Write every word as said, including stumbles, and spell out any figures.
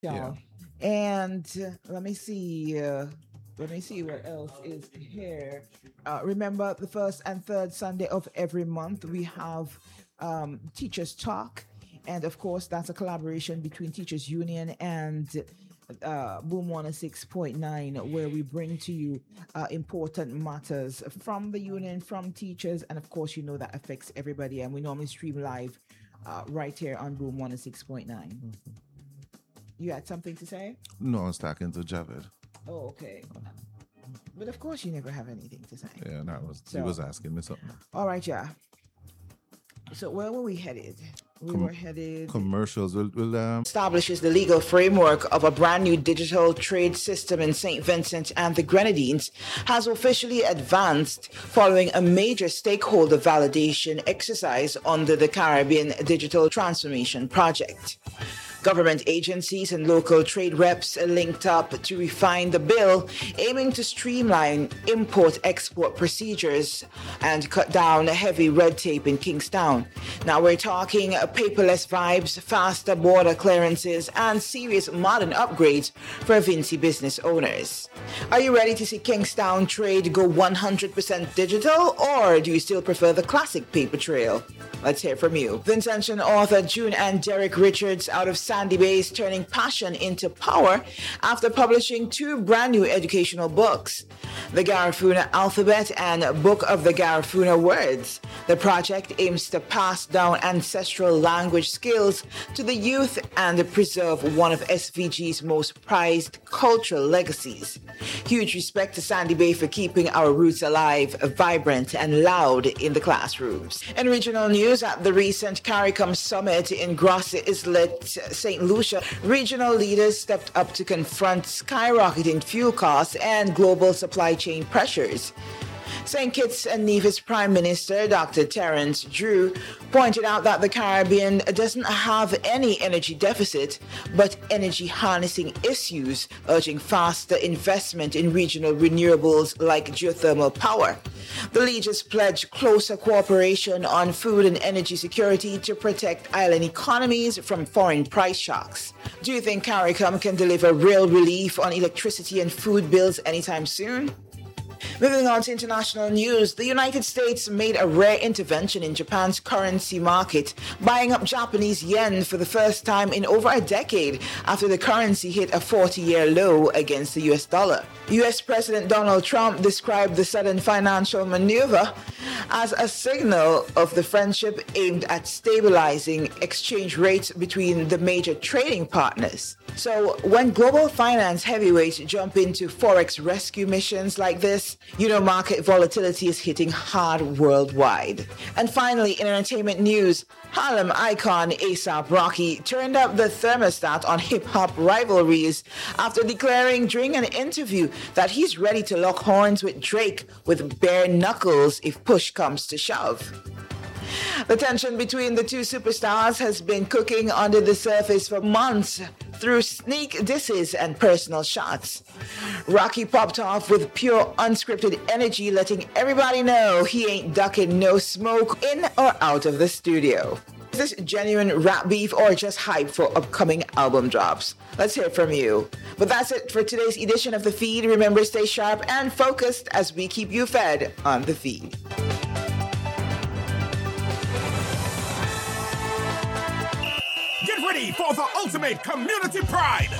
Yeah. y'all. And uh, let me see. Uh, let me see what else is here. Uh, remember, the first and third Sunday of every month, we have um, Teachers Talk. And of course, that's a collaboration between Teachers Union and uh, Boom one oh six point nine, where we bring to you uh, important matters from the union, from teachers, and of course, you know that affects everybody. And we normally stream live uh, right here on Boom one oh six point nine. Mm-hmm. You had something to say? No, I was talking to Javed. Oh, okay. But of course, you never have anything to say. Yeah, that was So- he was asking me something. All right, yeah. So where were we headed? We Com- were headed. Commercials will will um Establishes the legal framework of a brand new digital trade system in Saint Vincent and the Grenadines has officially advanced following a major stakeholder validation exercise under the Caribbean Digital Transformation Project. Government agencies and local trade reps linked up to refine the bill, aiming to streamline import-export procedures and cut down heavy red tape in Kingstown. Now we're talking paperless vibes, faster border clearances, and serious modern upgrades for Vinci business owners. Are you ready to see Kingstown trade go one hundred percent digital, or do you still prefer the classic paper trail? Let's hear from you. Vincentian author June and Derek Richards out of Sandy Bay is turning passion into power after publishing two brand new educational books, The Garifuna Alphabet and Book of the Garifuna Words. The project aims to pass down ancestral language skills to the youth and preserve one of S V G's most prized cultural legacies. Huge respect to Sandy Bay for keeping our roots alive, vibrant, and loud in the classrooms. In regional news, at the recent CARICOM summit in Gros Islet, Saint Lucia, regional leaders stepped up to confront skyrocketing fuel costs and global supply chain pressures. Saint Kitts and Nevis Prime Minister Doctor Terence Drew pointed out that the Caribbean doesn't have any energy deficit, but energy harnessing issues, urging faster investment in regional renewables like geothermal power. The leaders pledged closer cooperation on food and energy security to protect island economies from foreign price shocks. Do you think CARICOM can deliver real relief on electricity and food bills anytime soon? Moving on to international news, the United States made a rare intervention in Japan's currency market, buying up Japanese yen for the first time in over a decade after the currency hit a forty-year low against the U S dollar. U S President Donald Trump described the sudden financial maneuver as a signal of the friendship aimed at stabilizing exchange rates between the major trading partners. So when global finance heavyweights jump into Forex rescue missions like this, you know market volatility is hitting hard worldwide. And finally, in entertainment news, Harlem icon A$AP Rocky turned up the thermostat on hip-hop rivalries after declaring during an interview that he's ready to lock horns with Drake with bare knuckles if push comes to shove. The tension between the two superstars has been cooking under the surface for months through sneak disses and personal shots. Rocky popped off with pure unscripted energy, letting everybody know he ain't ducking no smoke in or out of the studio. Is this genuine rap beef or just hype for upcoming album drops? Let's hear from you. But that's it for today's edition of The Feed. Remember, stay sharp and focused as we keep you fed on The Feed. Get ready for the ultimate community pride.